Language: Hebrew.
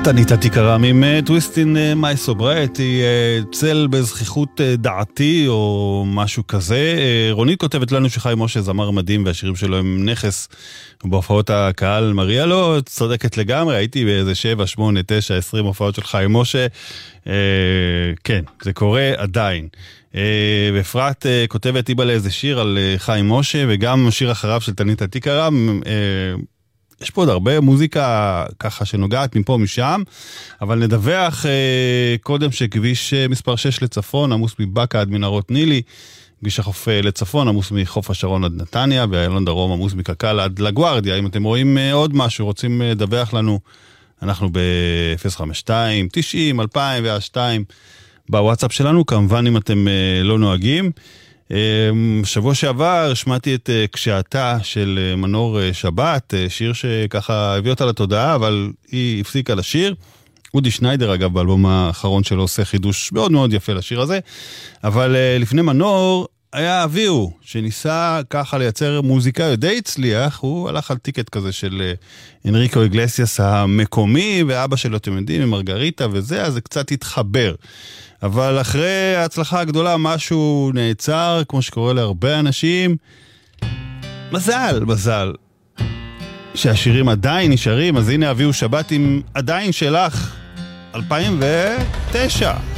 תניתה תיקרם עם טוויסט אין מיי סוברייטי, צל בזכיחות דעתי או משהו כזה. רונית כותבת לנו שחיים משה זמר מדהים והשירים שלו הם נכס, בהופעות הקהל מריע לו, צודקת לגמרי, הייתי באיזה 7, 8, 9, 20 הופעות של חיים משה. כן, זה קורה עדיין. בפרט כותבת איבא לאיזה שיר על חיים משה, וגם שיר אחריו של תניתה תיקרם. יש פה עוד הרבה מוזיקה ככה שנוגעת מפה משם, אבל נדווח קודם שכביש מספר 6 לצפון, עמוס מבקה עד מנהרות נילי, כביש החוף לצפון, עמוס מחוף השרון עד נתניה, ואיילון דרום, עמוס מקק"ל עד לגוארדיה. אם אתם רואים עוד משהו, רוצים לדווח לנו, אנחנו ב-052-90-2002, בוואטסאפ שלנו, כמובן אם אתם לא נוהגים. שבוע שעבר שמעתי את כשאתה של מנור שבת, שיר שככה הביא אותה לתודעה, אבל היא הפסיקה לשיר. אודי שניידר אגב באלבום האחרון שלו עושה חידוש מאוד מאוד יפה לשיר הזה, אבל לפני מנור היה אביהו שניסה ככה לייצר מוזיקה די הצליח, הוא הלך על טיקט כזה של אנריקו איגלסיאס המקומי, ואבא שלו אתם יודעים עם מרגריטה וזה, אז זה קצת התחבר. אבל אחרי ההצלחה הגדולה משהו נעצר, כמו שקורה להרבה אנשים. מזל שהשירים עדיין נשארים, אז הנה אביהו שבת עם עדיין שלך 2009.